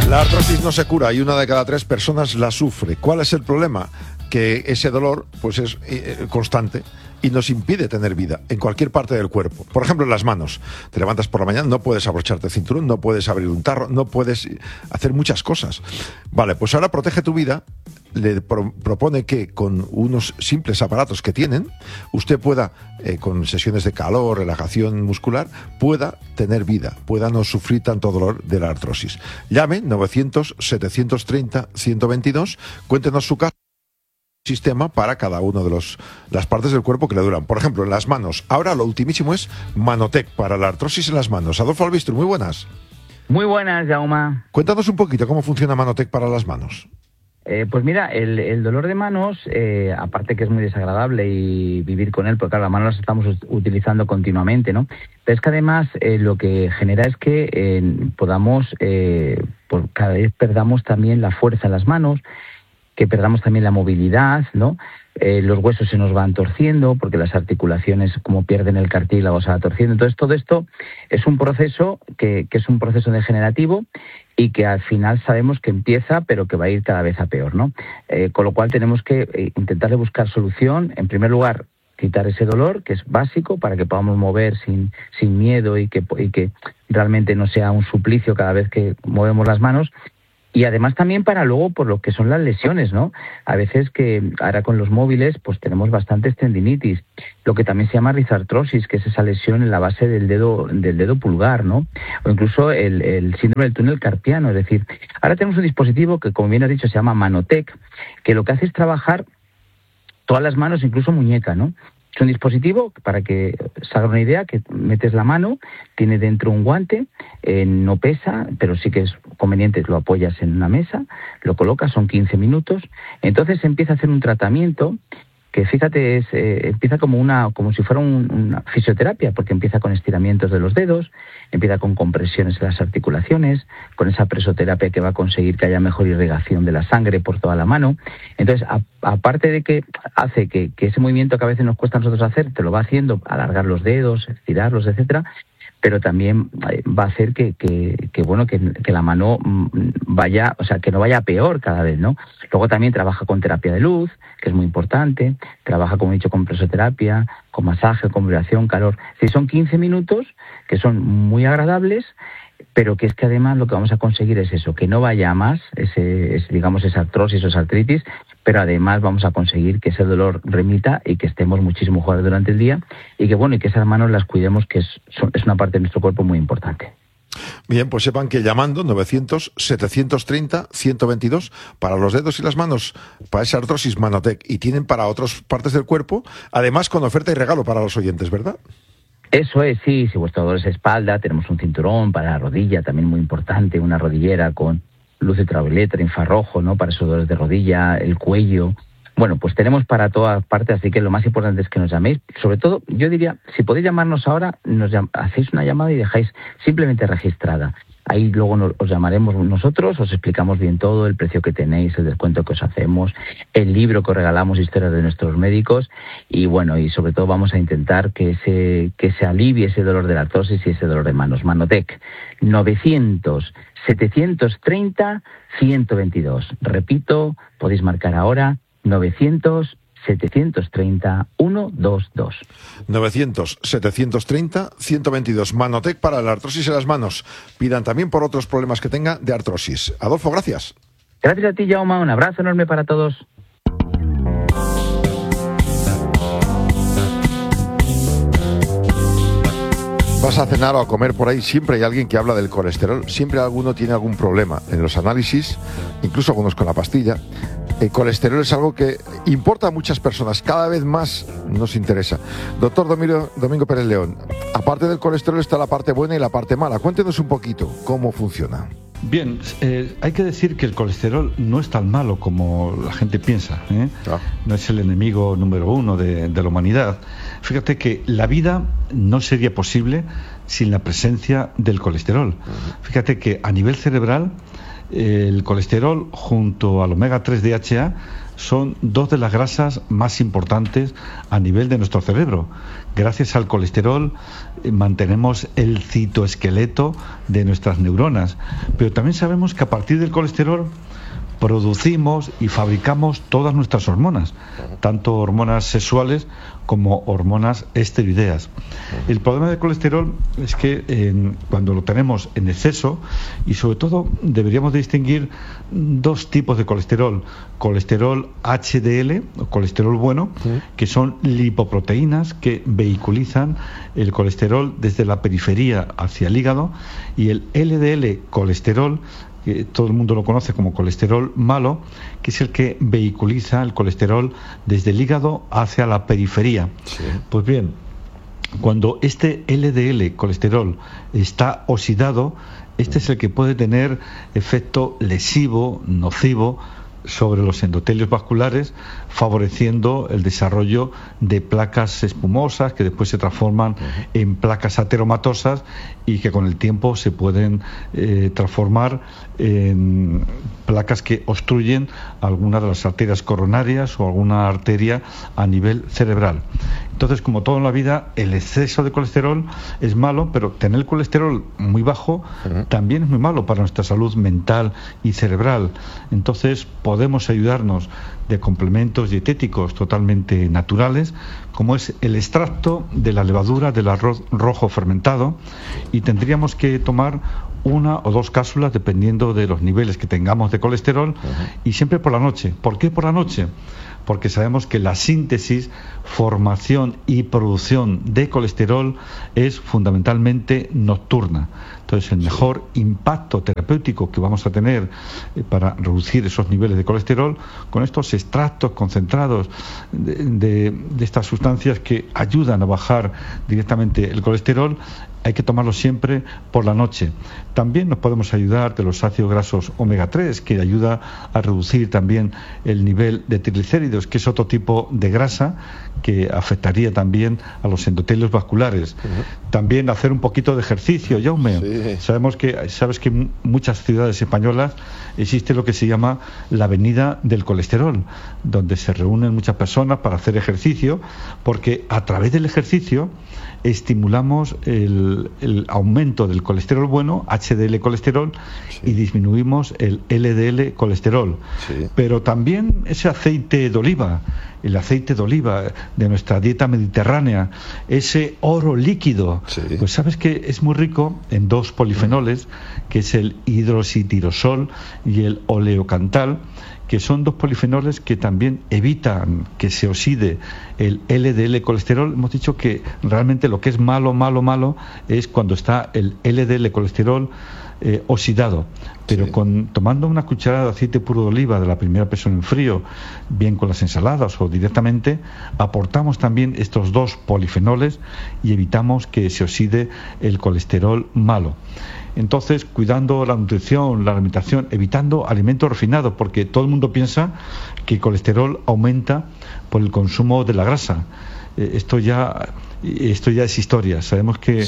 La artrosis no se cura y 1 de cada 3 personas la sufre. ¿Cuál es el problema? Que ese dolor pues es constante y nos impide tener vida en cualquier parte del cuerpo. Por ejemplo, en las manos. Te levantas por la mañana, no puedes abrocharte el cinturón, no puedes abrir un tarro, no puedes hacer muchas cosas. Vale, pues ahora Protege tu Vida le propone que con unos simples aparatos que tienen, usted pueda, con sesiones de calor, relajación muscular, pueda tener vida, pueda no sufrir tanto dolor de la artrosis. Llame 900-730-122, cuéntenos su caso. Sistema para cada uno de las partes del cuerpo que le duran. Por ejemplo, en las manos. Ahora lo ultimísimo es Manotec para la artrosis en las manos. Adolfo Albistro, muy buenas. Muy buenas, Jaume. Cuéntanos un poquito cómo funciona Manotec para las manos. Pues mira, el dolor de manos, aparte que es muy desagradable y vivir con él, porque claro, las manos las estamos utilizando continuamente, ¿no? Pero es que además lo que genera es que podamos, por cada vez perdamos también la fuerza en las manos, que perdamos también la movilidad, ¿no? Los huesos se nos van torciendo porque las articulaciones, como pierden el cartílago, se va torciendo. Entonces, todo esto es un proceso que es un proceso degenerativo y que al final sabemos que empieza, pero que va a ir cada vez a peor, ¿no? Con lo cual tenemos que intentar buscar solución. En primer lugar, quitar ese dolor, que es básico, para que podamos mover sin miedo y que realmente no sea un suplicio cada vez que movemos las manos. Y además también para luego por lo que son las lesiones, ¿no? A veces que ahora con los móviles pues tenemos bastantes tendinitis, lo que también se llama rizartrosis, que es esa lesión en la base del dedo pulgar, ¿no? O incluso el síndrome del túnel carpiano, es decir, ahora tenemos un dispositivo que, como bien has dicho, se llama Manotec, que lo que hace es trabajar todas las manos, incluso muñeca, ¿no? Es un dispositivo, para que se haga una idea, que metes la mano, tiene dentro un guante, no pesa, pero sí que es conveniente, lo apoyas en una mesa, lo colocas, son 15 minutos, entonces empieza a hacer un tratamiento que, fíjate, empieza como si fuera una fisioterapia, porque empieza con estiramientos de los dedos, empieza con compresiones en las articulaciones, con esa presoterapia que va a conseguir que haya mejor irrigación de la sangre por toda la mano. Entonces, aparte de que hace que ese movimiento que a veces nos cuesta a nosotros hacer, te lo va haciendo, alargar los dedos, estirarlos, etcétera, pero también va a hacer que la mano vaya, o sea, que no vaya peor cada vez, ¿no? Luego también trabaja con terapia de luz, que es muy importante, trabaja, como he dicho, con presoterapia, con masaje, con vibración, calor. Sí, son 15 minutos que son muy agradables, pero que es que además lo que vamos a conseguir es eso, que no vaya a más, esa artrosis o esa artritis, pero además vamos a conseguir que ese dolor remita y que estemos muchísimo mejor durante el día y que esas manos las cuidemos, que es una parte de nuestro cuerpo muy importante. Bien, pues sepan que llamando 900-730-122 para los dedos y las manos, para esa artrosis, Manotec, y tienen para otras partes del cuerpo, además con oferta y regalo para los oyentes, ¿verdad? Eso es, sí. Si vuestro dolor es espalda, tenemos un cinturón para la rodilla, también muy importante, una rodillera con luz ultravioleta, infrarrojo, ¿no? Para esos dolores de rodilla, el cuello. Bueno, pues tenemos para todas partes, así que lo más importante es que nos llaméis. Sobre todo, yo diría, si podéis llamarnos ahora, hacéis una llamada y dejáis simplemente registrada. Ahí luego os llamaremos nosotros, os explicamos bien todo, el precio que tenéis, el descuento que os hacemos, el libro que os regalamos, historias de nuestros médicos, y bueno, y sobre todo vamos a intentar que se alivie ese dolor de la artrosis y ese dolor de manos. Manotec, 900-730-122. Repito, podéis marcar ahora, 900-730-122. 900-730-122. Manotec para la artrosis en las manos. Pidan también por otros problemas que tenga de artrosis. Adolfo, gracias. Gracias a ti, Jaume. Un abrazo enorme para todos. Vas a cenar o a comer por ahí, siempre hay alguien que habla del colesterol, siempre alguno tiene algún problema en los análisis, incluso algunos con la pastilla. El colesterol es algo que importa a muchas personas, cada vez más nos interesa. Doctor Domingo Pérez León, aparte del colesterol está la parte buena y la parte mala. Cuéntenos un poquito cómo funciona. Bien, hay que decir que el colesterol no es tan malo como la gente piensa, ¿eh? No es el enemigo número uno de la humanidad. Fíjate que la vida no sería posible sin la presencia del colesterol. Fíjate que a nivel cerebral el colesterol junto al omega 3 DHA son dos de las grasas más importantes a nivel de nuestro cerebro. Gracias al colesterol mantenemos el citoesqueleto de nuestras neuronas, pero también sabemos que a partir del colesterol producimos y fabricamos todas nuestras hormonas, tanto hormonas sexuales como hormonas esteroideas. El problema del colesterol es que cuando lo tenemos en exceso, y sobre todo deberíamos distinguir dos tipos de colesterol: colesterol HDL, o colesterol bueno, que son lipoproteínas que vehiculizan el colesterol desde la periferia hacia el hígado, y el LDL colesterol, que todo el mundo lo conoce como colesterol malo, que es el que vehiculiza el colesterol desde el hígado hacia la periferia. Sí. Pues bien, cuando este LDL colesterol está oxidado, este es el que puede tener efecto lesivo, nocivo, sobre los endotelios vasculares, favoreciendo el desarrollo de placas espumosas que después se transforman en placas ateromatosas y que con el tiempo se pueden transformar en placas que obstruyen alguna de las arterias coronarias o alguna arteria a nivel cerebral. Entonces, como todo en la vida, el exceso de colesterol es malo, pero tener el colesterol muy bajo también es muy malo para nuestra salud mental y cerebral. Entonces, podemos ayudarnos de complementos dietéticos totalmente naturales, como es el extracto de la levadura del arroz rojo fermentado, y tendríamos que tomar una o dos cápsulas dependiendo de los niveles que tengamos de colesterol, y siempre por la noche. ¿Por qué por la noche? Porque sabemos que la síntesis, formación y producción de colesterol es fundamentalmente nocturna. Entonces, el mejor impacto terapéutico que vamos a tener para reducir esos niveles de colesterol, con estos extractos concentrados de estas sustancias que ayudan a bajar directamente el colesterol, hay que tomarlo siempre por la noche. También nos podemos ayudar de los ácidos grasos omega 3, que ayuda a reducir también el nivel de triglicéridos, que es otro tipo de grasa que afectaría también a los endotelios vasculares. También hacer un poquito de ejercicio, Jaume. Sí. Sabes que en muchas ciudades españolas existe lo que se llama la avenida del colesterol, donde se reúnen muchas personas para hacer ejercicio, porque a través del ejercicio estimulamos el aumento del colesterol bueno, HDL colesterol, y disminuimos el LDL colesterol. Pero también ese aceite de oliva, el aceite de oliva de nuestra dieta mediterránea, ese oro líquido, pues sabes que es muy rico en dos polifenoles, que es el hidroxitirosol y el oleocantal, que son dos polifenoles que también evitan que se oxide el LDL colesterol. Hemos dicho que realmente lo que es malo es cuando está el LDL colesterol oxidado, pero tomando una cucharada de aceite puro de oliva de la primera persona en frío, bien con las ensaladas o directamente, aportamos también estos dos polifenoles y evitamos que se oxide el colesterol malo. Entonces, cuidando la nutrición, la alimentación, evitando alimentos refinados, porque todo el mundo piensa que el colesterol aumenta por el consumo de la grasa. Esto ya es historia. Sabemos que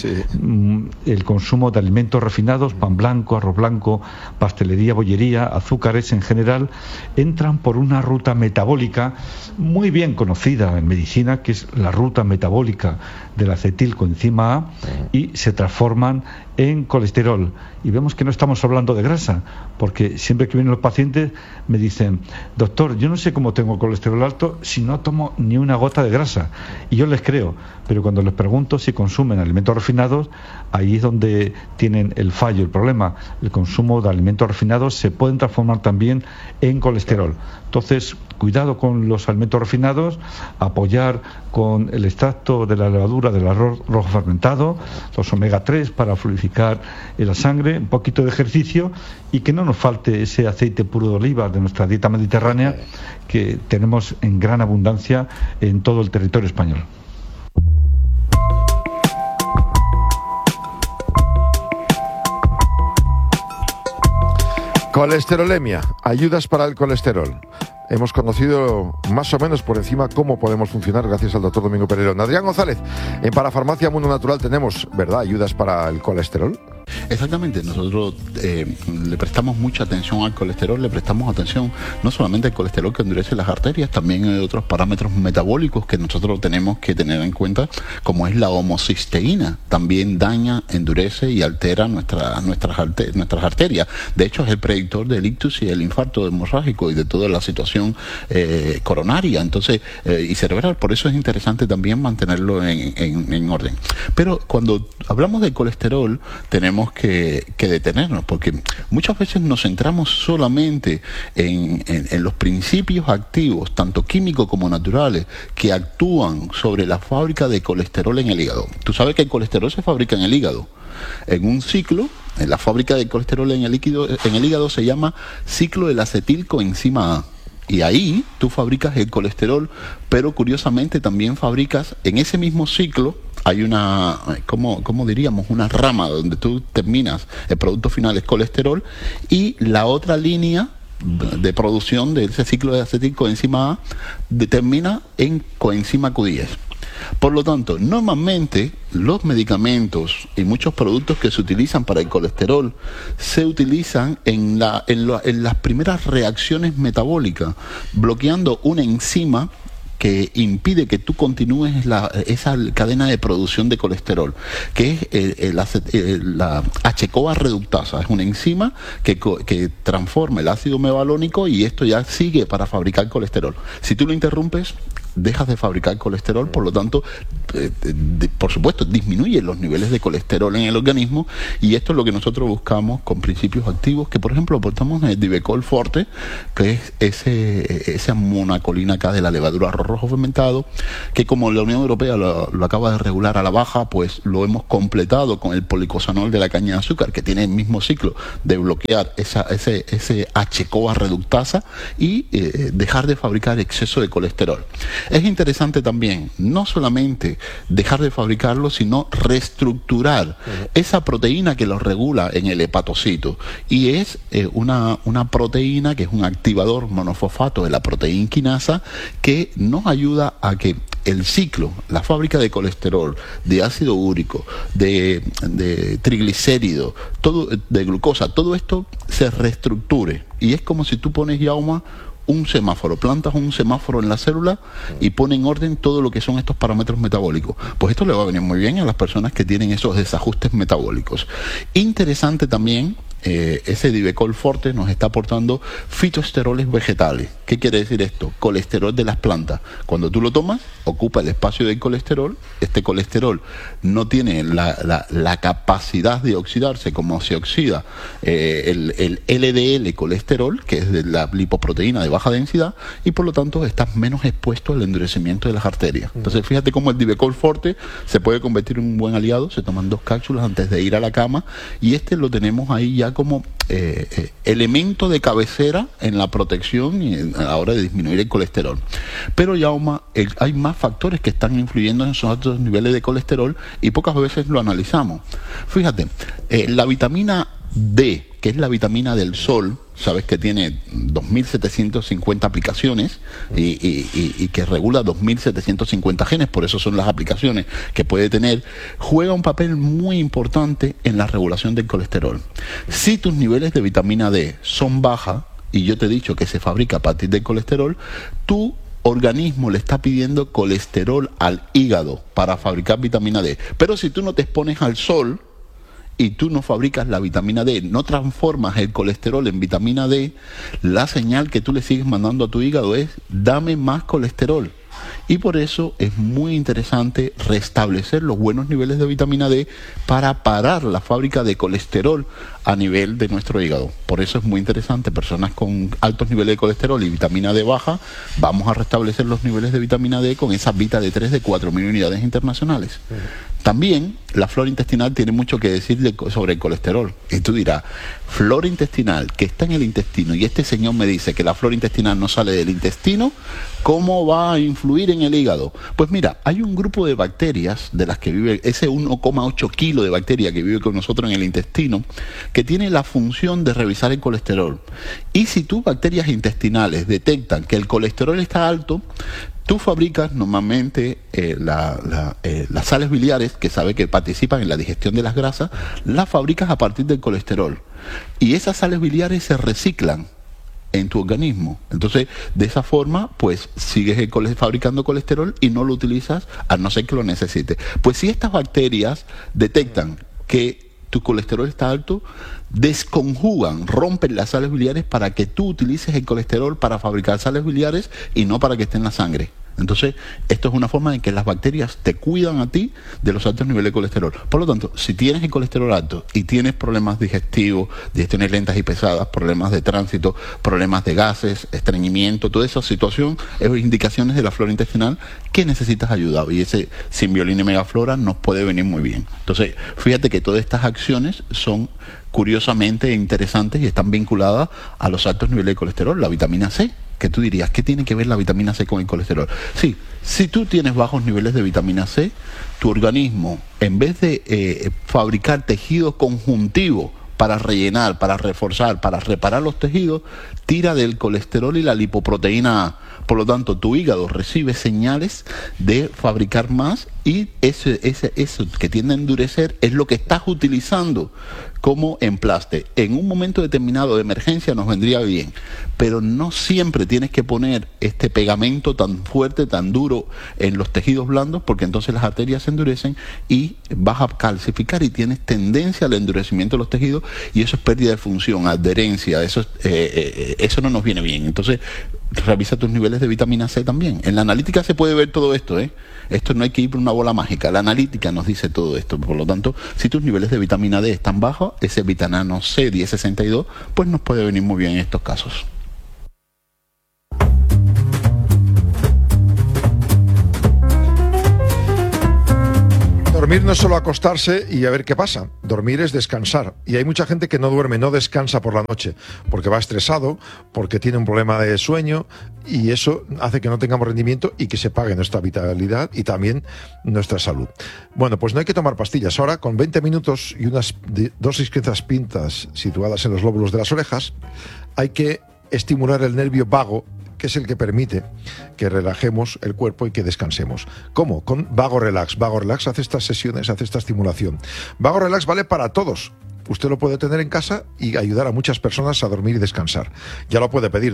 el consumo de alimentos refinados, pan blanco, arroz blanco, pastelería, bollería, azúcares en general, entran por una ruta metabólica muy bien conocida en medicina, que es la ruta metabólica del acetilcoenzima A, y se transforman en colesterol. Y vemos que no estamos hablando de grasa, porque siempre que vienen los pacientes me dicen: doctor, yo no sé cómo tengo colesterol alto si no tomo ni una gota de grasa. Y yo les creo, pero cuando les pregunto si consumen alimentos refinados, ahí es donde tienen el fallo, el problema. El consumo de alimentos refinados se pueden transformar también en colesterol. Entonces, cuidado con los alimentos refinados, apoyar con el extracto de la levadura del arroz rojo fermentado, los omega 3 para fluidificar en la sangre, un poquito de ejercicio, y que no nos falte ese aceite puro de oliva de nuestra dieta mediterránea, que tenemos en gran abundancia en todo el territorio español. Colesterolemia, ayudas para el colesterol. Hemos conocido más o menos por encima cómo podemos funcionar gracias al doctor Domingo Pereiro. Adrián González, en Parafarmacia Mundo Natural tenemos, ¿verdad?, ayudas para el colesterol. Exactamente, nosotros le prestamos mucha atención al colesterol, le prestamos atención no solamente al colesterol que endurece las arterias, también hay otros parámetros metabólicos que nosotros tenemos que tener en cuenta, como es la homocisteína, también daña, endurece y altera nuestras arterias. De hecho, es el predictor del ictus y del infarto hemorrágico y de toda la situación coronaria, entonces y cerebral. Por eso es interesante también mantenerlo en orden. Pero cuando hablamos de colesterol tenemos que detenernos, porque muchas veces nos centramos solamente en los principios activos, tanto químicos como naturales, que actúan sobre la fábrica de colesterol en el hígado. Tú sabes que el colesterol se fabrica en el hígado. En un ciclo, en la fábrica de colesterol en el hígado se llama ciclo de la acetilcoenzima A. Y ahí tú fabricas el colesterol, pero curiosamente también fabricas en ese mismo ciclo, hay una, ¿cómo diríamos? Una rama donde tú terminas, el producto final es colesterol, y la otra línea de producción de ese ciclo de acetilcoenzima A termina en coenzima Q10. Por lo tanto, normalmente los medicamentos y muchos productos que se utilizan para el colesterol se utilizan en las primeras reacciones metabólicas, bloqueando una enzima que impide que tú continúes esa cadena de producción de colesterol, que es la H-CoA reductasa. Es una enzima que transforma el ácido mevalónico y esto ya sigue para fabricar colesterol. Si tú lo interrumpes, dejas de fabricar colesterol, por lo tanto, por supuesto, disminuye los niveles de colesterol en el organismo, y esto es lo que nosotros buscamos con principios activos, que por ejemplo aportamos en el Divecol Forte, que es esa monacolina K de la levadura arroz rojo fermentado, que como la Unión Europea lo acaba de regular a la baja, pues lo hemos completado con el policosanol de la caña de azúcar, que tiene el mismo ciclo de bloquear ese H-CoA reductasa y dejar de fabricar exceso de colesterol. Es interesante también no solamente dejar de fabricarlo, sino reestructurar esa proteína que lo regula en el hepatocito, y es una proteína que es un activador monofosfato de la proteína quinasa, que nos ayuda a que el ciclo, la fábrica de colesterol, de ácido úrico, de triglicéridos, de glucosa, todo esto se reestructure. Y es como si tú pones, Jaume, un semáforo, plantas un semáforo en la célula y pone en orden todo lo que son estos parámetros metabólicos. Pues esto le va a venir muy bien a las personas que tienen esos desajustes metabólicos. Interesante también, ese Divecol Forte nos está aportando fitoesteroles vegetales. ¿Qué quiere decir esto? Colesterol de las plantas. Cuando tú lo tomas, ocupa el espacio del colesterol. Este colesterol no tiene la capacidad de oxidarse como se oxida el LDL colesterol, que es de la lipoproteína de baja densidad, y por lo tanto estás menos expuesto al endurecimiento de las arterias. Entonces fíjate cómo el Divecol Forte se puede convertir en un buen aliado. Se toman 2 cápsulas antes de ir a la cama, y lo tenemos ahí ya como elemento de cabecera en la protección y a la hora de disminuir el colesterol. Pero ya hay más factores que están influyendo en esos altos niveles de colesterol y pocas veces lo analizamos. Fíjate, la vitamina D, que es la vitamina del sol, sabes que tiene 2.750 aplicaciones y que regula 2.750 genes, por eso son las aplicaciones que puede tener, juega un papel muy importante en la regulación del colesterol. Si tus niveles de vitamina D son bajas, y yo te he dicho que se fabrica a partir del colesterol, tu organismo le está pidiendo colesterol al hígado para fabricar vitamina D. Pero si tú no te expones al sol y tú no fabricas la vitamina D, no transformas el colesterol en vitamina D, la señal que tú le sigues mandando a tu hígado es: dame más colesterol. Y por eso es muy interesante restablecer los buenos niveles de vitamina D para parar la fábrica de colesterol a nivel de nuestro hígado. Por eso es muy interesante, personas con altos niveles de colesterol y vitamina D baja, vamos a restablecer los niveles de vitamina D con esa Vita D3 de 4.000 unidades internacionales. También la flora intestinal tiene mucho que decir sobre el colesterol. Y tú dirás, flora intestinal que está en el intestino, y este señor me dice que la flora intestinal no sale del intestino, ¿cómo va a influir en el hígado? Pues mira, hay un grupo de bacterias de las que vive, ese 1,8 kilo de bacterias que vive con nosotros en el intestino, que tiene la función de revisar el colesterol. Y si tus bacterias intestinales detectan que el colesterol está alto, Tú fabricas normalmente las sales biliares, que sabe que participan en la digestión de las grasas, las fabricas a partir del colesterol. Y esas sales biliares se reciclan en tu organismo. Entonces, de esa forma, pues sigues fabricando colesterol y no lo utilizas a no ser que lo necesites. Pues si estas bacterias detectan que tu colesterol está alto, desconjugan, rompen las sales biliares para que tú utilices el colesterol para fabricar sales biliares y no para que esté en la sangre. Entonces, esto es una forma en que las bacterias te cuidan a ti de los altos niveles de colesterol. Por lo tanto, si tienes el colesterol alto y tienes problemas digestivos, digestiones lentas y pesadas, problemas de tránsito, problemas de gases, estreñimiento, toda esa situación es indicaciones de la flora intestinal que necesitas ayuda. Y ese Symbiolina y Megaflora nos puede venir muy bien. Entonces, fíjate que todas estas acciones son curiosamente interesantes y están vinculadas a los altos niveles de colesterol. La vitamina C, que tú dirías, ¿qué tiene que ver la vitamina C con el colesterol? Sí, si tú tienes bajos niveles de vitamina C, tu organismo, en vez de fabricar tejido conjuntivo para rellenar, para reforzar, para reparar los tejidos, tira del colesterol y la lipoproteína A. Por lo tanto, tu hígado recibe señales de fabricar más y eso que tiende a endurecer es lo que estás utilizando como emplaste. En un momento determinado de emergencia nos vendría bien, pero no siempre tienes que poner este pegamento tan fuerte, tan duro en los tejidos blandos, porque entonces las arterias se endurecen y vas a calcificar y tienes tendencia al endurecimiento de los tejidos y eso es pérdida de función, adherencia, eso no nos viene bien. Entonces, revisa tus niveles de vitamina C también. En la analítica se puede ver todo esto, Esto no hay que ir por una bola mágica. La analítica nos dice todo esto. Por lo tanto, si tus niveles de vitamina D están bajos, ese vitamina C 1062, pues nos puede venir muy bien en estos casos. Dormir no es solo acostarse y a ver qué pasa. Dormir es descansar. Y hay mucha gente que no duerme, no descansa por la noche, porque va estresado, porque tiene un problema de sueño, y eso hace que no tengamos rendimiento y que se pague nuestra vitalidad y también nuestra salud. Bueno, pues no hay que tomar pastillas. Ahora, con 20 minutos y unas dosis pintas situadas en los lóbulos de las orejas, hay que estimular el nervio vago, que es el que permite que relajemos el cuerpo y que descansemos. ¿Cómo? Con Vago Relax. Vago Relax hace estas sesiones, hace esta estimulación. Vago Relax vale para todos. Usted lo puede tener en casa y ayudar a muchas personas a dormir y descansar. Ya lo puede pedir,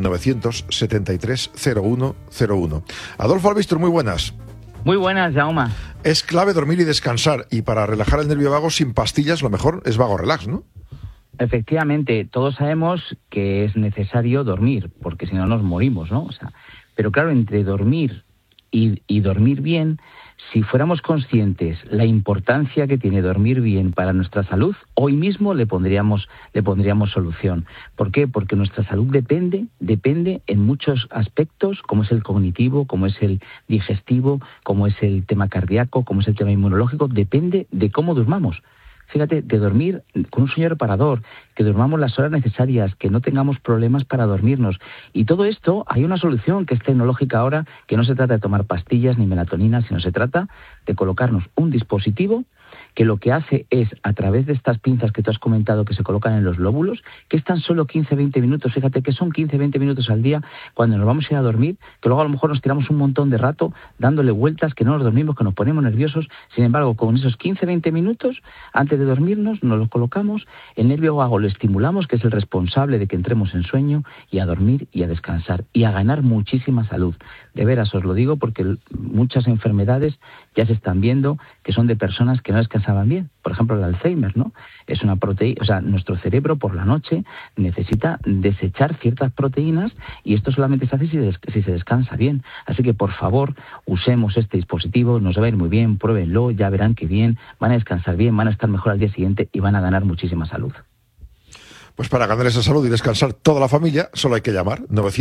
973-0101. Adolfo Albistur, muy buenas. Muy buenas, Jaume. Es clave dormir y descansar, y para relajar el nervio vago sin pastillas, lo mejor es Vago Relax, ¿no? Efectivamente, todos sabemos que es necesario dormir, porque si no nos morimos, ¿no? Pero claro, entre dormir y dormir bien, si fuéramos conscientes la importancia que tiene dormir bien para nuestra salud, hoy mismo le pondríamos solución. ¿Por qué? Porque nuestra salud depende en muchos aspectos, como es el cognitivo, como es el digestivo, como es el tema cardíaco, como es el tema inmunológico, depende de cómo durmamos. Fíjate, de dormir con un sueño reparador, que durmamos las horas necesarias, que no tengamos problemas para dormirnos. Y todo esto, hay una solución que es tecnológica ahora, que no se trata de tomar pastillas ni melatonina, sino se trata de colocarnos un dispositivo que lo que hace es, a través de estas pinzas que tú has comentado que se colocan en los lóbulos, que es tan solo 15-20 minutos, fíjate que son 15-20 minutos al día cuando nos vamos a ir a dormir, que luego a lo mejor nos tiramos un montón de rato dándole vueltas, que no nos dormimos, que nos ponemos nerviosos. Sin embargo, con esos 15-20 minutos, antes de dormirnos, nos los colocamos, el nervio vago lo estimulamos, que es el responsable de que entremos en sueño, y a dormir y a descansar, y a ganar muchísima salud. De veras, os lo digo porque muchas enfermedades ya se están viendo que son de personas que no descansaban bien. Por ejemplo, el Alzheimer, ¿no? Es una proteína, nuestro cerebro por la noche necesita desechar ciertas proteínas y esto solamente se hace si se descansa bien. Así que, por favor, usemos este dispositivo, nos va a ir muy bien, pruébenlo, ya verán que bien, van a descansar bien, van a estar mejor al día siguiente y van a ganar muchísima salud. Pues para ganar esa salud y descansar toda la familia, solo hay que llamar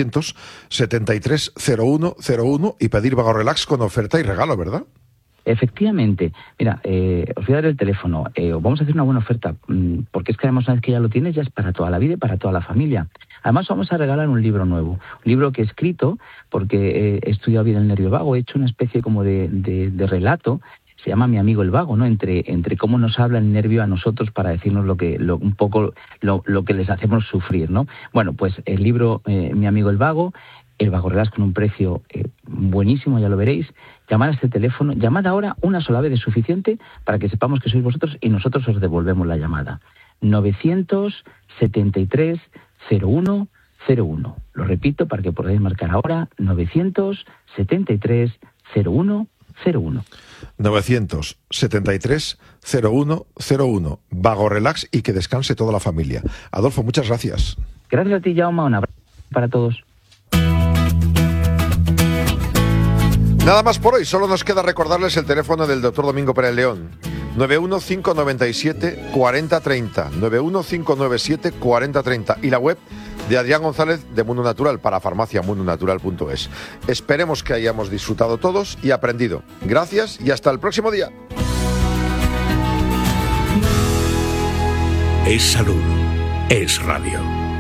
973-0101 y pedir Vago Relax con oferta y regalo, ¿verdad? Efectivamente. Mira, os voy a dar el teléfono. Vamos a hacer una buena oferta, porque es que además una vez que ya lo tienes, ya es para toda la vida y para toda la familia. Además vamos a regalar un libro nuevo, un libro que he escrito, porque he estudiado bien el nervio vago, he hecho una especie como de relato. Se llama Mi amigo el vago, ¿no? Entre cómo nos habla el nervio a nosotros para decirnos lo que les hacemos sufrir, ¿no? Bueno, pues el libro Mi amigo el vago el Vagorelax con un precio buenísimo, ya lo veréis. Llamad a este teléfono, llamad ahora, una sola vez es suficiente para que sepamos que sois vosotros y nosotros os devolvemos la llamada. 973 01 01. Lo repito para que podáis marcar ahora, 973 01 01. 973 01 01. Vagorelax y que descanse toda la familia. Adolfo, muchas gracias. Gracias a ti, Jaume. Un abrazo para todos. Nada más por hoy, solo nos queda recordarles el teléfono del Dr. Domingo Pérez León. 91597 4030. 91597 4030. Y la web de Adrián González de Mundo Natural para farmaciamundonatural.es. Esperemos que hayamos disfrutado todos y aprendido. Gracias y hasta el próximo día. Es salud. Es radio.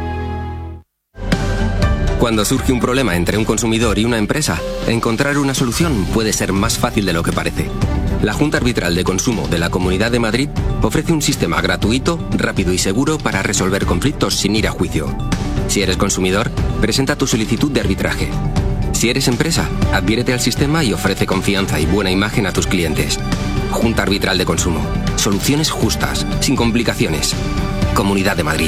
Cuando surge un problema entre un consumidor y una empresa, encontrar una solución puede ser más fácil de lo que parece. La Junta Arbitral de Consumo de la Comunidad de Madrid ofrece un sistema gratuito, rápido y seguro para resolver conflictos sin ir a juicio. Si eres consumidor, presenta tu solicitud de arbitraje. Si eres empresa, adhiérete al sistema y ofrece confianza y buena imagen a tus clientes. Junta Arbitral de Consumo. Soluciones justas, sin complicaciones. Comunidad de Madrid.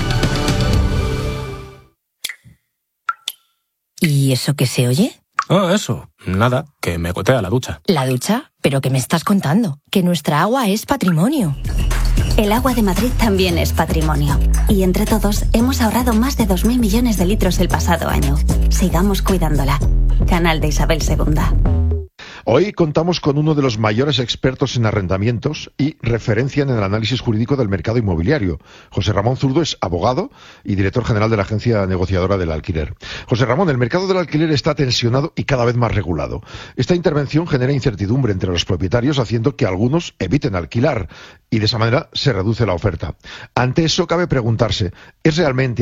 ¿Y eso qué se oye? Oh, eso. Nada, que me gotea la ducha. ¿La ducha? ¿Pero qué me estás contando? Que nuestra agua es patrimonio. El agua de Madrid también es patrimonio. Y entre todos hemos ahorrado más de 2.000 millones de litros el pasado año. Sigamos cuidándola. Canal de Isabel II. Hoy contamos con uno de los mayores expertos en arrendamientos y referencia en el análisis jurídico del mercado inmobiliario. José Ramón Zurdo es abogado y director general de la agencia negociadora del alquiler. José Ramón, el mercado del alquiler está tensionado y cada vez más regulado. Esta intervención genera incertidumbre entre los propietarios, haciendo que algunos eviten alquilar y de esa manera se reduce la oferta. Ante eso cabe preguntarse, ¿es realmente